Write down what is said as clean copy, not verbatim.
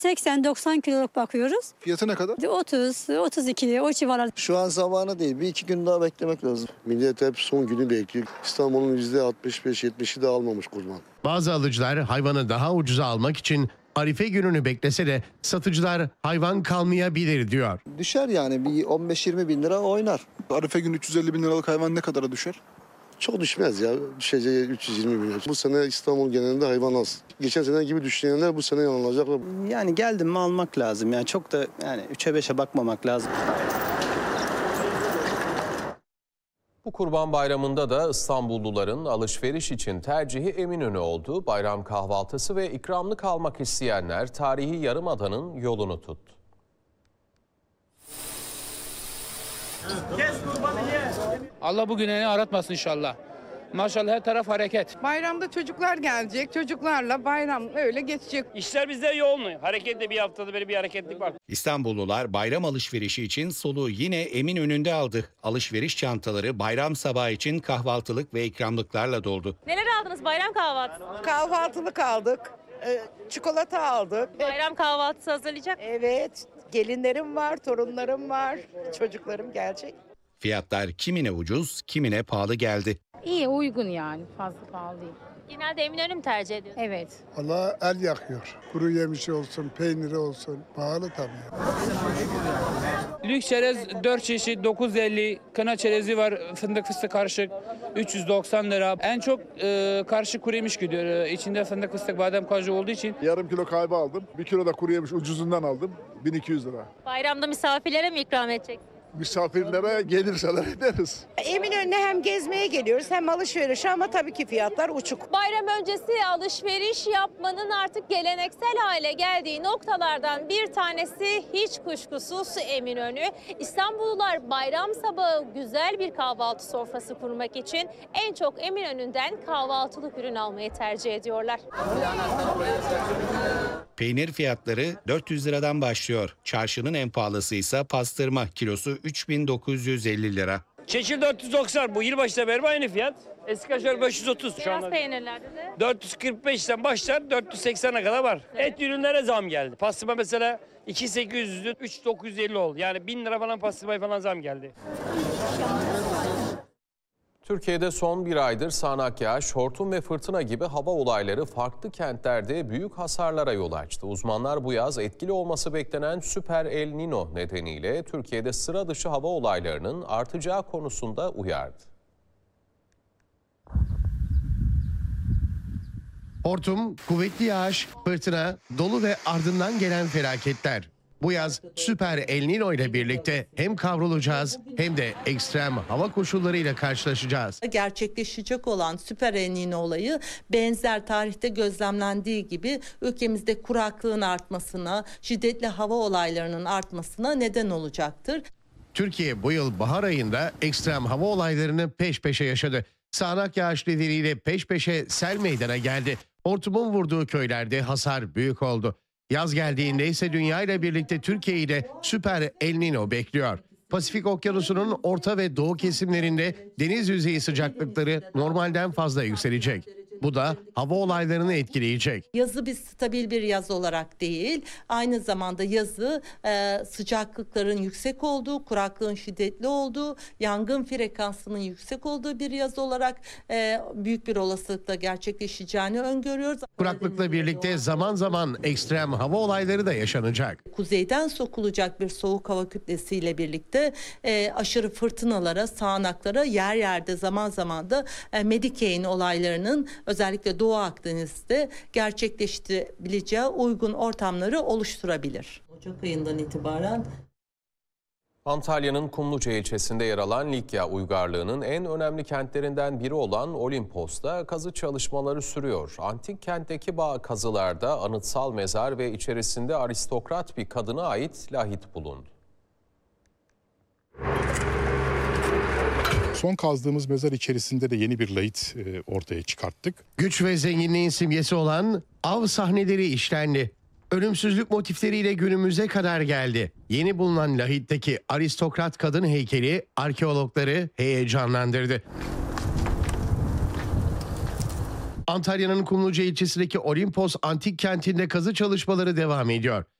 80-90 kiloluk bakıyoruz. Fiyatı ne kadar? 30-32 o civarlar. Şu an zamanı değil. Bir iki gün daha beklemek lazım. Millet hep son günü bekliyor. İstanbul'un %65-70'i de almamış kurban. Bazı alıcılar hayvanı daha ucuza almak için Arife gününü beklese de satıcılar hayvan kalmayabilir diyor. Düşer yani bir 15-20 bin lira oynar. Arife günü 350 bin liralık hayvan ne kadara düşer? Çok düşmez ya. Düşeceği 320 bin. Bu sene İstanbul genelinde hayvan az. Geçen sene gibi düşünenler bu sene yanılacaklar. Yani geldim mi almak lazım. Yani çok da yani 3'e 5'e bakmamak lazım. Bu Kurban Bayramı'nda da İstanbulluların alışveriş için tercihi Eminönü oldu. Bayram kahvaltısı ve ikramlık almak isteyenler tarihi Yarımada'nın yolunu tuttu. Allah bu günlerini aratmasın inşallah. Maşallah her taraf hareket. Bayramda çocuklar gelecek. Çocuklarla bayram öyle geçecek. İşler bizde yoğun. Hareketli bir haftada böyle bir hareketlik var. İstanbullular bayram alışverişi için soluğu yine Eminönü'nde aldı. Alışveriş çantaları bayram sabahı için kahvaltılık ve ikramlıklarla doldu. Neler aldınız bayram kahvaltısı? Kahvaltılık aldık. Çikolata aldık. Bayram kahvaltısı hazırlayacak. Evet. Gelinlerim var, torunlarım var. Çocuklarım gelecek. Fiyatlar kimine ucuz, kimine pahalı geldi. İyi, uygun yani. Fazla pahalı değil. Genelde Eminönü mü tercih ediyorsunuz? Evet. Allah el yakıyor. Kuru yemişi olsun, peyniri olsun. Pahalı tabii. Lüks çerez 4 çeşit 950, kına çerezi var fındık fıstık karışık 390 lira. En çok karışık kuru yemiş gidiyor. İçinde fındık fıstık badem kaju olduğu için. Yarım kilo kayba aldım. 1 kilo da kuru yemiş ucuzundan aldım. 1200 lira. Bayramda misafirlere mi ikram edecek? Misafirlere gelirseler ederiz. Eminönü'ne hem gezmeye geliyoruz hem alışveriş ama tabii ki fiyatlar uçuk. Bayram öncesi alışveriş yapmanın artık geleneksel hale geldiği noktalardan bir tanesi hiç kuşkusuz Eminönü. İstanbullular bayram sabahı güzel bir kahvaltı sofrası kurmak için en çok Eminönü'nden kahvaltılık ürün almayı tercih ediyorlar. Peynir fiyatları 400 liradan başlıyor. Çarşının en pahalısı ise pastırma, kilosu 3950 lira. Çeşil 490, bu yılbaşında beri aynı fiyat. Eski kaşar 530 şu Beyaz anda. peynirlerde de 445'ten başlar 480'e kadar var. Et ürünlere zam geldi. Pastırma mesela 2800'dü 3950 oldu. Yani 1000 lira falan pastırmaya falan zam geldi. Türkiye'de son bir aydır sağanak yağış, hortum ve fırtına gibi hava olayları farklı kentlerde büyük hasarlara yol açtı. Uzmanlar bu yaz etkili olması beklenen Süper El Niño nedeniyle Türkiye'de sıra dışı hava olaylarının artacağı konusunda uyardı. Hortum, kuvvetli yağış, fırtına, dolu ve ardından gelen felaketler. Bu yaz Süper El Niño ile birlikte hem kavrulacağız hem de ekstrem hava koşullarıyla karşılaşacağız. Gerçekleşecek olan Süper El Niño olayı benzer tarihte gözlemlendiği gibi ülkemizde kuraklığın artmasına, şiddetli hava olaylarının artmasına neden olacaktır. Türkiye bu yıl bahar ayında ekstrem hava olaylarını peş peşe yaşadı. Sağanak yağış nedeniyle peş peşe sel meydana geldi. Hortumun vurduğu köylerde hasar büyük oldu. Yaz geldiğinde ise dünya ile birlikte Türkiye'yi de Süper El Niño bekliyor. Pasifik Okyanusu'nun orta ve doğu kesimlerinde deniz yüzeyi sıcaklıkları normalden fazla yükselecek. Bu da hava olaylarını etkileyecek. Yazı biz stabil bir yaz olarak değil, aynı zamanda yazı sıcaklıkların yüksek olduğu, kuraklığın şiddetli olduğu, yangın frekansının yüksek olduğu bir yaz olarak büyük bir olasılıkla gerçekleşeceğini öngörüyoruz. Kuraklıkla birlikte zaman zaman ekstrem hava olayları da yaşanacak. Kuzeyden sokulacak bir soğuk hava kütlesiyle birlikte aşırı fırtınalara, sağanaklara, yer yerde zaman zaman da Medicane olaylarının özellikle Doğu Akdeniz'de gerçekleştirebileceği uygun ortamları oluşturabilir. Ocak ayından itibaren Antalya'nın Kumluca ilçesinde yer alan Likya uygarlığının en önemli kentlerinden biri olan Olimpos'ta kazı çalışmaları sürüyor. Antik kentteki kazılarda anıtsal mezar ve içerisinde aristokrat bir kadına ait lahit bulundu. Son kazdığımız mezar içerisinde de yeni bir lahit ortaya çıkarttık. Güç ve zenginliğin simgesi olan av sahneleri işlendi. Ölümsüzlük motifleriyle günümüze kadar geldi. Yeni bulunan lahitteki aristokrat kadın heykeli arkeologları heyecanlandırdı. Antalya'nın Kumluca ilçesindeki Olimpos Antik Kenti'nde kazı çalışmaları devam ediyor.